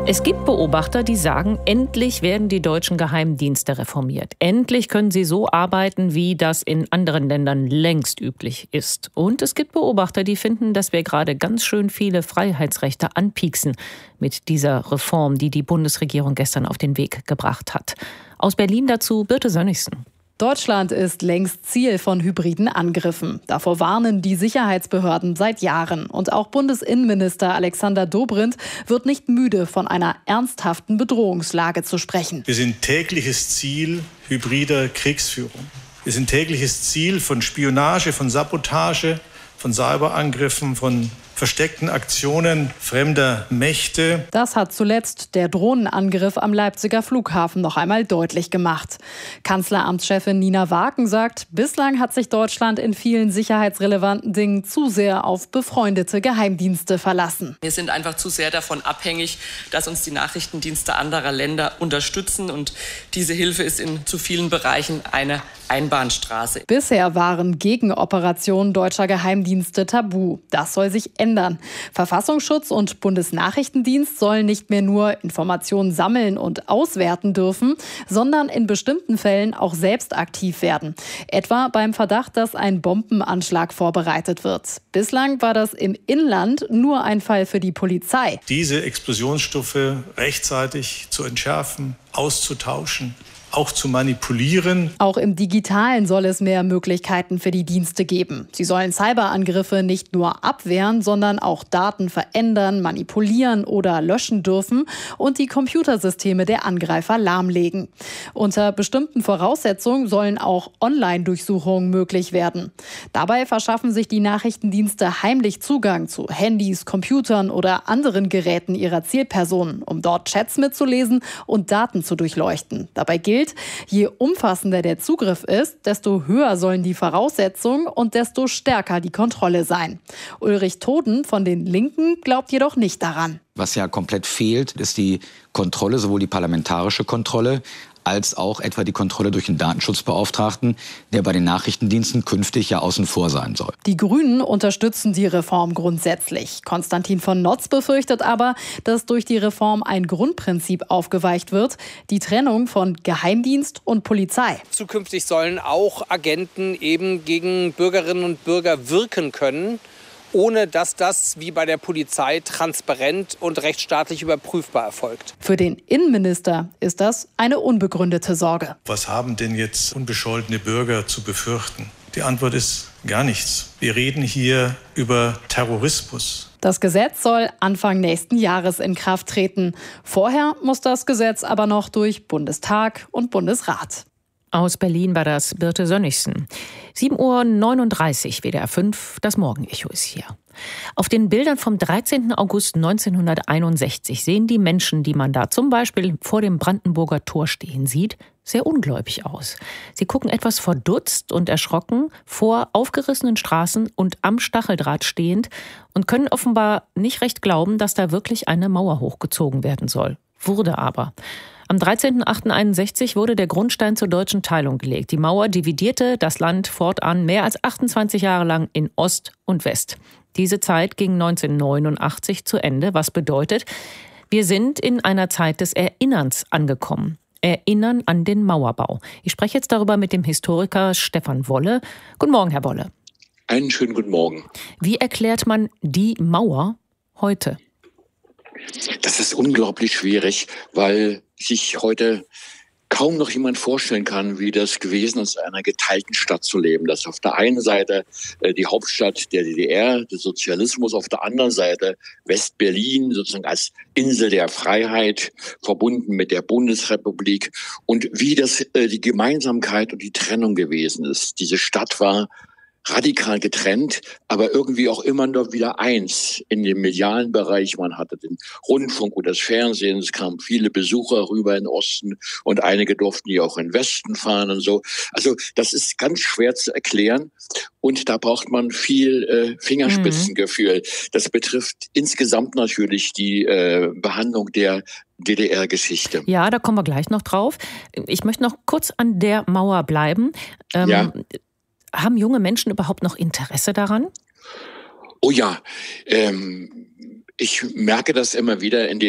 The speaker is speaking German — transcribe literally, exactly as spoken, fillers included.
Es gibt Beobachter, die sagen, endlich werden die deutschen Geheimdienste reformiert. Endlich können sie so arbeiten, wie das in anderen Ländern längst üblich ist. Und es gibt Beobachter, die finden, dass wir gerade ganz schön viele Freiheitsrechte anpieksen mit dieser Reform, die die Bundesregierung gestern auf den Weg gebracht hat. Aus Berlin dazu Birte Sönnigsen. Deutschland ist längst Ziel von hybriden Angriffen. Davor warnen die Sicherheitsbehörden seit Jahren. Und auch Bundesinnenminister Alexander Dobrindt wird nicht müde, von einer ernsthaften Bedrohungslage zu sprechen. Wir sind tägliches Ziel hybrider Kriegsführung. Wir sind tägliches Ziel von Spionage, von Sabotage, von Cyberangriffen, von versteckten Aktionen fremder Mächte. Das hat zuletzt der Drohnenangriff am Leipziger Flughafen noch einmal deutlich gemacht. Kanzleramtschefin Nina Waken sagt, bislang hat sich Deutschland in vielen sicherheitsrelevanten Dingen zu sehr auf befreundete Geheimdienste verlassen. Wir sind einfach zu sehr davon abhängig, dass uns die Nachrichtendienste anderer Länder unterstützen. Und diese Hilfe ist in zu vielen Bereichen eine Einbahnstraße. Bisher waren Gegenoperationen deutscher Geheimdienste tabu. Das soll sich ändern. Verfassungsschutz und Bundesnachrichtendienst sollen nicht mehr nur Informationen sammeln und auswerten dürfen, sondern in bestimmten Fällen auch selbst aktiv werden. Etwa beim Verdacht, dass ein Bombenanschlag vorbereitet wird. Bislang war das im Inland nur ein Fall für die Polizei. Diese Explosionsstoffe rechtzeitig zu entschärfen, auszutauschen, auch zu manipulieren. Auch im Digitalen soll es mehr Möglichkeiten für die Dienste geben. Sie sollen Cyberangriffe nicht nur abwehren, sondern auch Daten verändern, manipulieren oder löschen dürfen und die Computersysteme der Angreifer lahmlegen. Unter bestimmten Voraussetzungen sollen auch Online-Durchsuchungen möglich werden. Dabei verschaffen sich die Nachrichtendienste heimlich Zugang zu Handys, Computern oder anderen Geräten ihrer Zielpersonen, um dort Chats mitzulesen und Daten zu durchleuchten. Dabei gilt, je umfassender der Zugriff ist, desto höher sollen die Voraussetzungen und desto stärker die Kontrolle sein. Ulrich Toden von den Linken glaubt jedoch nicht daran. Was ja komplett fehlt, ist die Kontrolle, sowohl die parlamentarische Kontrolle, als auch etwa die Kontrolle durch den Datenschutzbeauftragten, der bei den Nachrichtendiensten künftig ja außen vor sein soll. Die Grünen unterstützen die Reform grundsätzlich. Konstantin von Notz befürchtet aber, dass durch die Reform ein Grundprinzip aufgeweicht wird, die Trennung von Geheimdienst und Polizei. Zukünftig sollen auch Agenten eben gegen Bürgerinnen und Bürger wirken können, ohne dass das wie bei der Polizei transparent und rechtsstaatlich überprüfbar erfolgt. Für den Innenminister ist das eine unbegründete Sorge. Was haben denn jetzt unbescholtene Bürger zu befürchten? Die Antwort ist gar nichts. Wir reden hier über Terrorismus. Das Gesetz soll Anfang nächsten Jahres in Kraft treten. Vorher muss das Gesetz aber noch durch Bundestag und Bundesrat. Aus Berlin war das Birte Sönnigsen. sieben Uhr neununddreißig, W D R fünf, das Morgenecho ist hier. Auf den Bildern vom dreizehnten August neunzehnhunderteinundsechzig sehen die Menschen, die man da zum Beispiel vor dem Brandenburger Tor stehen sieht, sehr ungläubig aus. Sie gucken etwas verdutzt und erschrocken vor aufgerissenen Straßen und am Stacheldraht stehend und können offenbar nicht recht glauben, dass da wirklich eine Mauer hochgezogen werden soll. Wurde aber. Am dreizehnten achten einundsechzig wurde der Grundstein zur deutschen Teilung gelegt. Die Mauer dividierte das Land fortan mehr als achtundzwanzig Jahre lang in Ost und West. Diese Zeit ging neunzehnhundertneunundachtzig zu Ende, was bedeutet, wir sind in einer Zeit des Erinnerns angekommen. Erinnern an den Mauerbau. Ich spreche jetzt darüber mit dem Historiker Stefan Wolle. Guten Morgen, Herr Wolle. Einen schönen guten Morgen. Wie erklärt man die Mauer heute? Das ist unglaublich schwierig, weil sich heute kaum noch jemand vorstellen kann, wie das gewesen ist, in einer geteilten Stadt zu leben. Das ist auf der einen Seite äh, die Hauptstadt der D D R, des Sozialismus, auf der anderen Seite West-Berlin, sozusagen als Insel der Freiheit, verbunden mit der Bundesrepublik. Und wie das äh, die Gemeinsamkeit und die Trennung gewesen ist. Diese Stadt war radikal getrennt, aber irgendwie auch immer noch wieder eins in dem medialen Bereich. Man hatte den Rundfunk und das Fernsehen, es kamen viele Besucher rüber in den Osten und einige durften ja auch in den Westen fahren und so. Also das ist ganz schwer zu erklären und da braucht man viel äh, Fingerspitzengefühl. Mhm. Das betrifft insgesamt natürlich die äh, Behandlung der D D R-Geschichte. Ja, da kommen wir gleich noch drauf. Ich möchte noch kurz an der Mauer bleiben. Ähm, ja. Haben junge Menschen überhaupt noch Interesse daran? Oh ja, ähm, ich merke das immer wieder in den